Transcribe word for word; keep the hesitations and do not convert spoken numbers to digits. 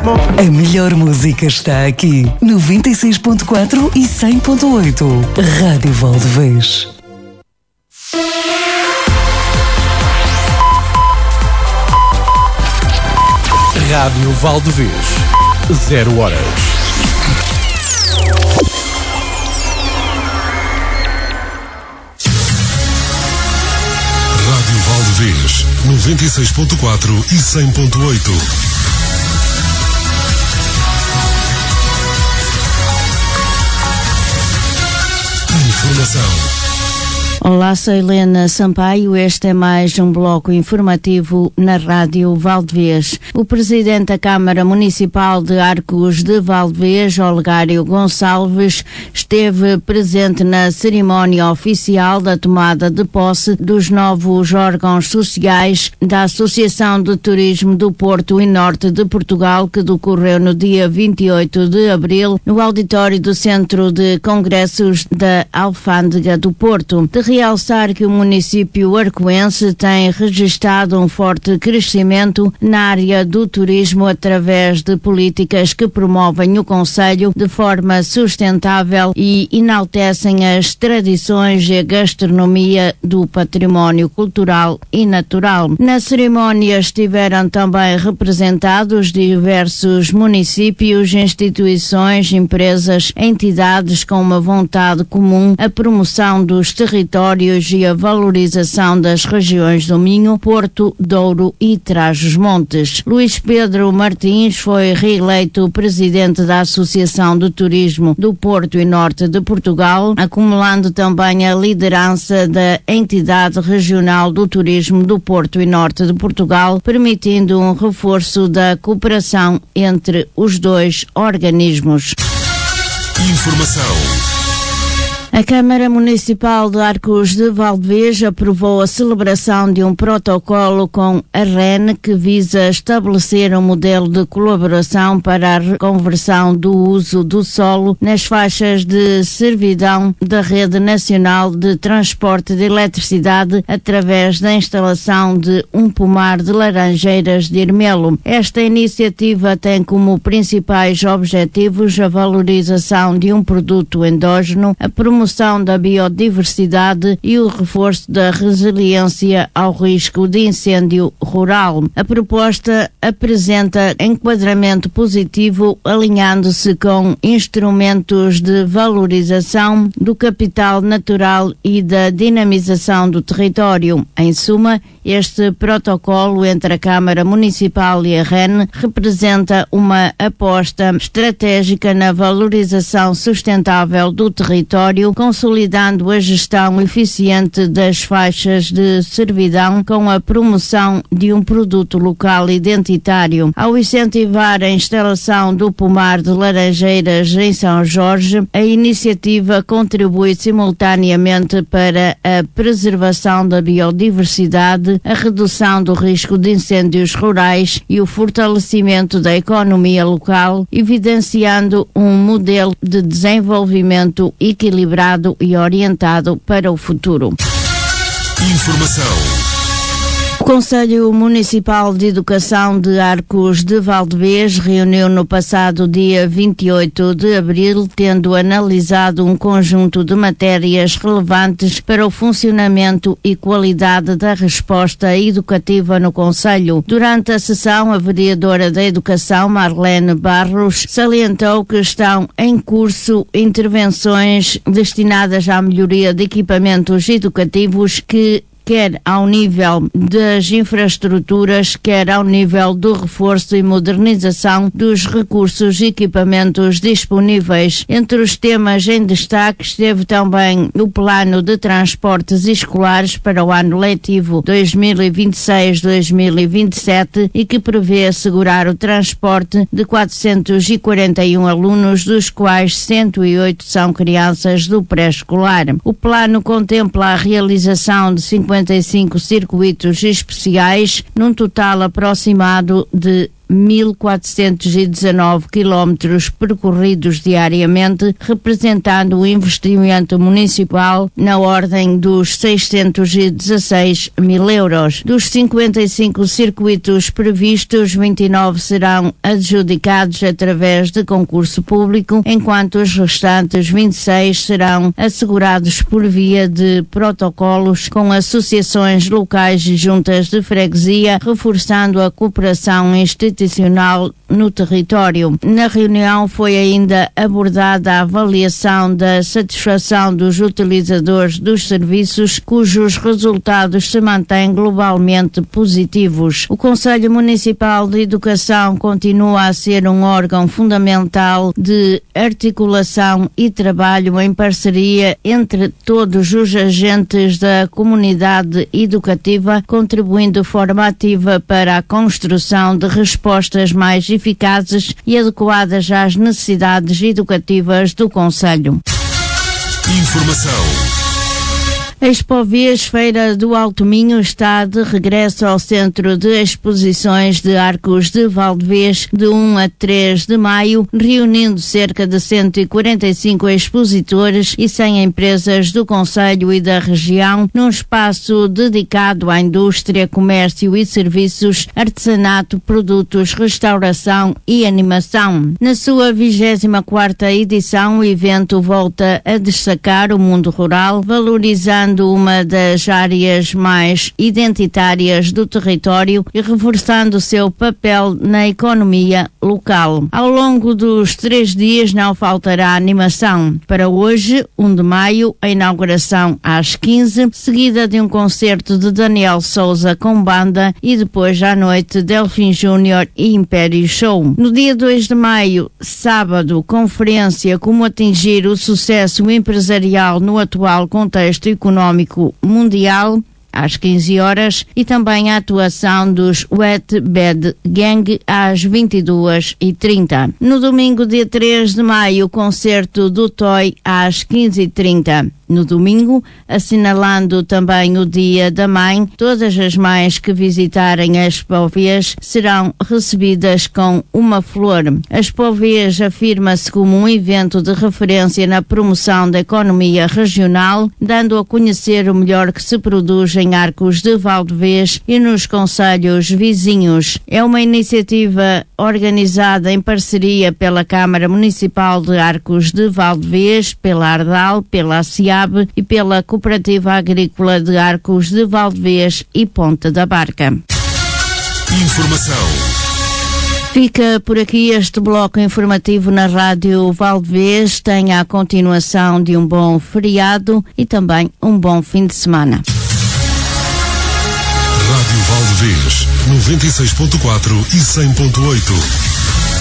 A melhor música está aqui, noventa e seis ponto quatro e cem ponto oito. Rádio Valdevez. Rádio Valdevez. Zero horas. Rádio Valdevez, noventa e seis ponto quatro e cem ponto oito. Informação. Olá, sou Helena Sampaio. Este é mais um bloco informativo na Rádio Valdevez. O presidente da Câmara Municipal de Arcos de Valdevez, Olegário Gonçalves, esteve presente na cerimónia oficial da tomada de posse dos novos órgãos sociais da Associação de Turismo do Porto e Norte de Portugal, que decorreu no dia vinte e oito de abril no auditório do Centro de Congressos da Alfândega do Porto. De realçar que o município arcoense tem registrado um forte crescimento na área do turismo através de políticas que promovem o concelho de forma sustentável e enaltecem as tradições e a gastronomia do património cultural e natural. Na cerimónia estiveram também representados diversos municípios, instituições, empresas, entidades com uma vontade comum, a promoção dos territórios e a valorização das regiões do Minho, Porto, Douro e Trás-os-Montes. Luís Pedro Martins foi reeleito presidente da Associação de Turismo do Porto e Norte de Portugal, acumulando também a liderança da entidade regional do turismo do Porto e Norte de Portugal, permitindo um reforço da cooperação entre os dois organismos. Informação. A Câmara Municipal de Arcos de Valdevez aprovou a celebração de um protocolo com a R E N que visa estabelecer um modelo de colaboração para a reconversão do uso do solo nas faixas de servidão da Rede Nacional de Transporte de Eletricidade através da instalação de um pomar de laranjeiras de Ermelo. Esta iniciativa tem como principais objetivos a valorização de um produto endógeno, a promoção promoção da biodiversidade e o reforço da resiliência ao risco de incêndio rural. A proposta apresenta enquadramento positivo, alinhando-se com instrumentos de valorização do capital natural e da dinamização do território. Em suma, este protocolo entre a Câmara Municipal e a R E N representa uma aposta estratégica na valorização sustentável do território, consolidando a gestão eficiente das faixas de servidão com a promoção de um produto local identitário. Ao incentivar a instalação do pomar de laranjeiras em São Jorge, a iniciativa contribui simultaneamente para a preservação da biodiversidade, a redução do risco de incêndios rurais e o fortalecimento da economia local, evidenciando um modelo de desenvolvimento equilibrado e orientado para o futuro. Informação. O Conselho Municipal de Educação de Arcos de Valdevez reuniu no passado dia vinte e oito de abril, tendo analisado um conjunto de matérias relevantes para o funcionamento e qualidade da resposta educativa no Conselho. Durante a sessão, a vereadora da Educação, Marlene Barros, salientou que estão em curso intervenções destinadas à melhoria de equipamentos educativos que quer ao nível das infraestruturas, quer ao nível do reforço e modernização dos recursos e equipamentos disponíveis. Entre os temas em destaque esteve também o Plano de Transportes Escolares para o ano letivo dois mil e vinte e seis dois mil e vinte e sete e que prevê assegurar o transporte de quatrocentos e quarenta e um alunos, dos quais cento e oito são crianças do pré-escolar. O plano contempla a realização de cinquenta e cinco circuitos especiais, num total aproximado de mil quatrocentos e dezanove quilómetros percorridos diariamente, representando um investimento municipal na ordem dos seiscentos e dezasseis mil euros. Dos cinquenta e cinco circuitos previstos, vinte e nove serão adjudicados através de concurso público, enquanto os restantes vinte e seis serão assegurados por via de protocolos com associações locais e juntas de freguesia, reforçando a cooperação institucional no território. Na reunião foi ainda abordada a avaliação da satisfação dos utilizadores dos serviços, cujos resultados se mantêm globalmente positivos. O Conselho Municipal de Educação continua a ser um órgão fundamental de articulação e trabalho em parceria entre todos os agentes da comunidade educativa, contribuindo de forma ativa para a construção de respostas mais eficazes e adequadas às necessidades educativas do Conselho. Informação. A Expovias Feira do Alto Minho está de regresso ao Centro de Exposições de Arcos de Valdevez de um a três de maio, reunindo cerca de cento e quarenta e cinco expositores e cem empresas do concelho e da região, num espaço dedicado à indústria, comércio e serviços, artesanato, produtos, restauração e animação. Na sua vigésima quarta edição, o evento volta a destacar o mundo rural, valorizando uma das áreas mais identitárias do território e reforçando o seu papel na economia local. Ao longo dos três dias não faltará animação. Para hoje, um de maio, a inauguração às quinze, seguida de um concerto de Daniel Souza com banda e depois à noite Delfim Júnior e Império Show. No dia dois de maio, sábado, conferência Como atingir o sucesso empresarial no atual contexto económico mundial, às quinze horas, e também a atuação dos Wet Bad Gang às vinte e duas e trinta. No domingo, dia três de maio, concerto do Toy às quinze e trinta. No domingo, assinalando também o Dia da Mãe, todas as mães que visitarem a Expovias serão recebidas com uma flor. A Expovias afirma-se como um evento de referência na promoção da economia regional, dando a conhecer o melhor que se produz em Arcos de Valdevez e nos concelhos vizinhos. É uma iniciativa organizada em parceria pela Câmara Municipal de Arcos de Valdevez, pela Ardal, pela A C I A B e pela Cooperativa Agrícola de Arcos de Valdevez e Ponta da Barca. Informação. Fica por aqui este bloco informativo na Rádio Valdevez. Tenha a continuação de um bom feriado e também um bom fim de semana. Rádio Valdevez, noventa e seis ponto quatro e cem ponto oito.